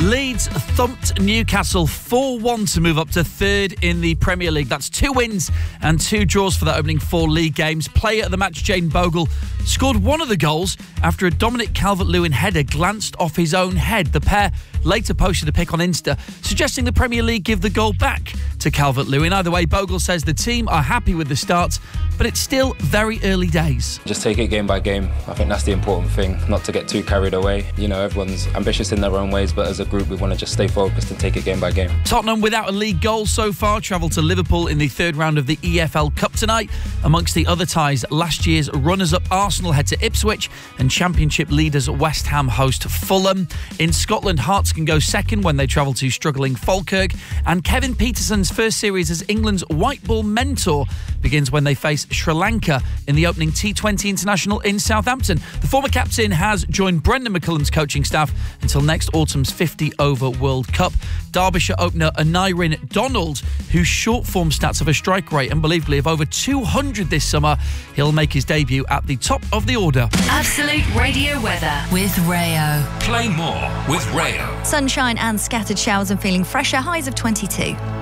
Leeds thumped Newcastle 4-1 to move up to third in the Premier League. That's 2 wins and 2 draws for the opening 4 league games. Player of the match, Jane Bogle, scored one of the goals after a Dominic Calvert-Lewin header glanced off his own head. The pair later posted a pic on Insta suggesting the Premier League give the goal back to Calvert-Lewin. Either way, Bogle says the team are happy with the start, but it's still very early days. Just take it game by game. I think that's the important thing, not to get too carried away. You know, everyone's ambitious in their own ways, but as a group, we want to just stay focused and take it game by game. Tottenham, without a league goal so far, travel to Liverpool in the third round of the EFL Cup tonight. Amongst the other ties, last year's runners-up Arsenal head to Ipswich and Championship leaders West Ham host Fulham. In Scotland, Hearts can go second when they travel to struggling Falkirk. And Kevin Peterson's first series as England's white ball mentor begins when they face Sri Lanka in the opening T20 International in Southampton. The former captain has joined Brendan McCullum's coaching staff until next autumn's 50-over World Cup. Derbyshire opener Aneirin Donald, whose short-form stats have a strike rate, unbelievably, of over 200 this summer. He'll make his debut at the top of the order. Absolute Radio weather with Rayo. Play more with Rayo. Sunshine and scattered showers and feeling fresher, highs of 22.